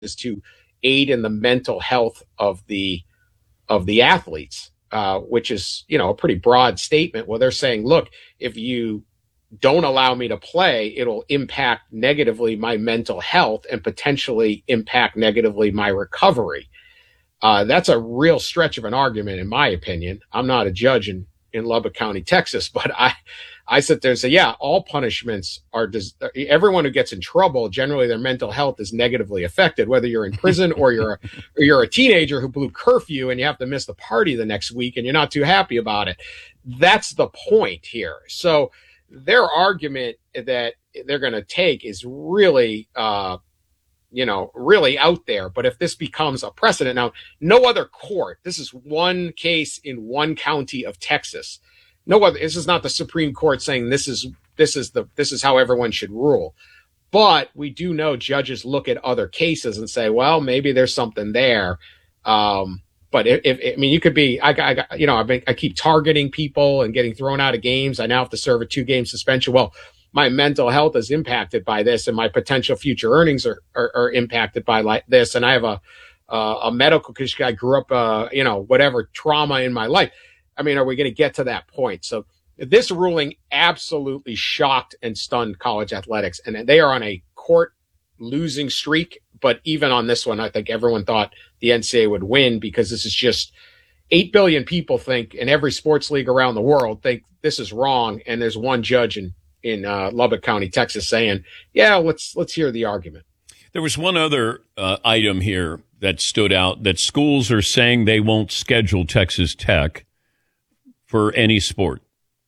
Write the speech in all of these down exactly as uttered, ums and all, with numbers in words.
is to aid in the mental health of the of the athletes, uh, which is, you know, a pretty broad statement. Well, they're saying, look, if you don't allow me to play, it'll impact negatively my mental health and potentially impact negatively my recovery. Uh, that's a real stretch of an argument, in my opinion. I'm not a judge in, in Lubbock County, Texas, but I, I sit there and say, yeah, all punishments are, des- everyone who gets in trouble, generally their mental health is negatively affected, whether you're in prison or you're, a, or you're a teenager who blew curfew and you have to miss the party the next week and you're not too happy about it. That's the point here. So their argument that they're going to take is really, uh, you know, really out there. But if this becomes a precedent, now, no other court, this is one case in one county of Texas. No other, this is not the Supreme Court saying this is, this is the, this is how everyone should rule. But we do know judges look at other cases and say, well, maybe there's something there. Um, but if, if, I mean, you could be, I, I, you know, I've been, I keep targeting people and getting thrown out of games. I now have to serve a two game suspension. Well, my mental health is impacted by this and my potential future earnings are, are, are impacted by like this. And I have a, uh, a medical condition. I grew up, uh, you know, whatever trauma in my life. I mean, are we going to get to that point? So this ruling absolutely shocked and stunned college athletics, and they are on a court losing streak. But even on this one, I think everyone thought the N C A A would win because this is just eight billion people think in every sports league around the world think this is wrong. And there's one judge in in uh, Lubbock County, Texas, saying, yeah, let's let's hear the argument. There was one other uh, item here that stood out, that schools are saying they won't schedule Texas Tech for any sport.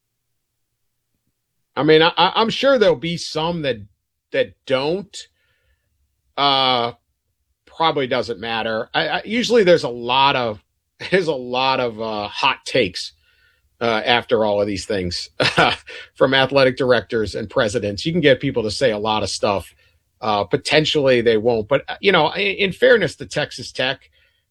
I mean, I, I'm sure there'll be some that that don't. Uh, probably doesn't matter. I, I, usually there's a lot of there's a lot of uh, hot takes Uh, after all of these things from athletic directors and presidents. You can get people to say a lot of stuff. Uh, potentially they won't. But, you know, in, in fairness to Texas Tech,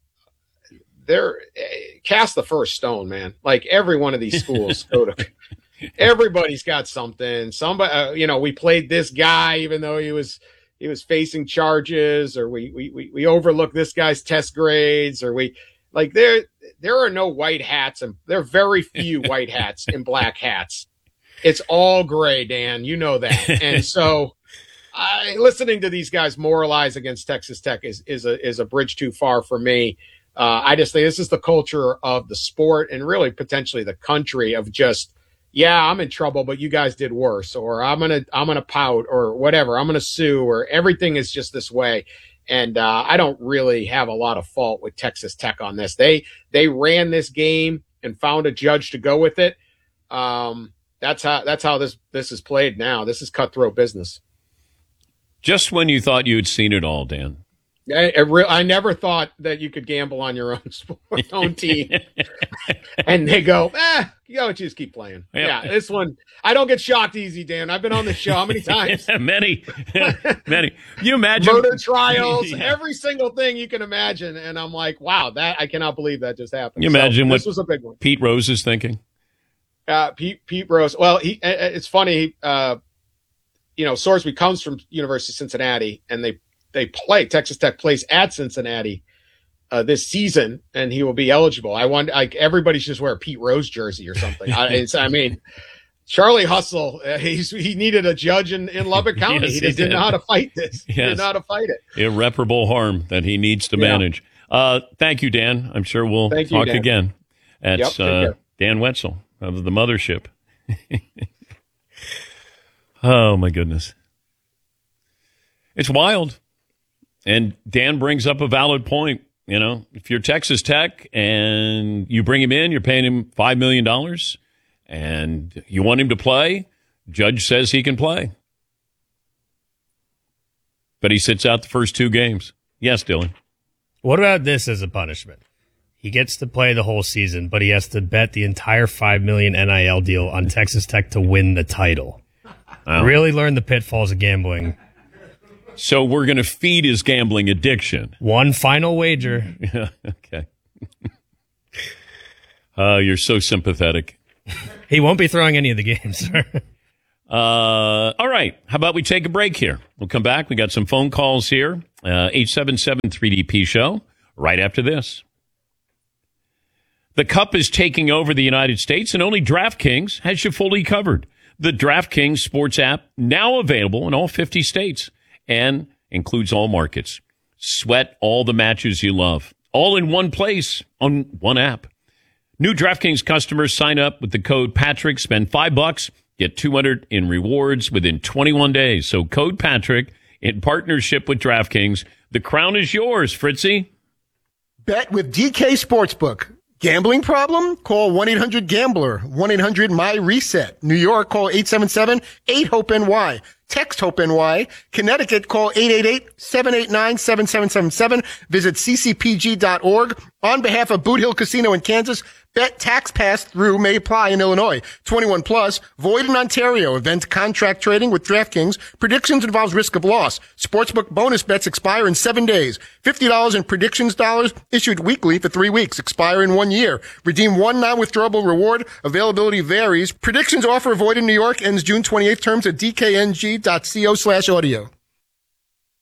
they're cast the first stone, man. Like every one of these schools go to everybody's got something. Somebody, uh, you know, we played this guy, even though he was, he was facing charges, or we, we, we, we overlooked this guy's test grades, or we, Like there, there are no white hats, and there are very few white hats and black hats. It's all gray, Dan. You know that. And so, I, listening to these guys moralize against Texas Tech is is a is a bridge too far for me. Uh, I just think this is the culture of the sport and really potentially the country of just, yeah, I'm in trouble, but you guys did worse, or I'm gonna I'm gonna pout, or whatever. I'm gonna sue, or everything is just this way. And uh, I don't really have a lot of fault with Texas Tech on this. They they ran this game and found a judge to go with it. Um, that's how that's how this this is played now. This is cutthroat business. Just when you thought you had seen it all, Dan. I, I, re- I never thought that you could gamble on your own sport, own team, and they go, eh, you know, just keep playing. Yep. Yeah, this one, I don't get shocked easy, Dan. I've been on the show how many times? many, many. You imagine murder trials, yeah. Every single thing you can imagine, and I'm like, wow, that I cannot believe that just happened. You imagine so, this what was a big one. Pete Rose is thinking. Uh, Pete Pete Rose. Well, he. It's funny. Uh, you know, Sorsby comes from University of Cincinnati, and they. They play Texas Tech plays at Cincinnati uh, this season, and he will be eligible. I want like everybody should just wear a Pete Rose jersey or something. I, it's, I mean, Charlie Hustle, uh, he's he needed a judge in, in Lubbock County. Yes, he, he didn't know how to fight this. He yes. didn't know how to fight it. Irreparable harm that he needs to yeah. manage. Uh, thank you, Dan. I'm sure we'll thank talk you, again. That's yep, uh, Dan Wetzel of the Mothership. Oh my goodness, it's wild. And Dan brings up a valid point. You know, if you're Texas Tech and you bring him in, you're paying him five million dollars and you want him to play, judge says he can play. But he sits out the first two games. Yes, Dylan. What about this as a punishment? He gets to play the whole season, but he has to bet the entire five million dollars N I L deal on Texas Tech to win the title. Oh. Really learn the pitfalls of gambling. So we're going to feed his gambling addiction. One final wager. Yeah, okay. Uh, you're so sympathetic. He won't be throwing any of the games. Uh, all right. How about we take a break here? We'll come back. We got some phone calls here. Uh, eight seven seven three D P show right after this. The Cup is taking over the United States, and only DraftKings has you fully covered. The DraftKings sports app, now available in all fifty states and includes all markets. Sweat all the matches you love, all in one place on one app. New DraftKings customers sign up with the code Patrick, spend five bucks, get two hundred in rewards within twenty-one days. So code Patrick in partnership with DraftKings. The crown is yours, Fritzy. Bet with D K Sportsbook. Gambling problem? Call one eight hundred gambler, one eight hundred my reset. New York, call eight seven seven eight hope N Y. Text HOPE-NY. Connecticut, call eight eight eight seven eight nine seven seven seven seven. Visit c c p g dot org. On behalf of Boot Hill Casino in Kansas, bet tax pass through may apply in Illinois. twenty-one plus, void in Ontario. Event contract trading with DraftKings. Predictions involves risk of loss. Sportsbook bonus bets expire in seven days. fifty dollars in predictions dollars issued weekly for three weeks. Expire in one year. Redeem one non-withdrawable reward. Availability varies. Predictions offer void in New York. Ends June twenty-eighth. Terms at d k n g dot co slash audio.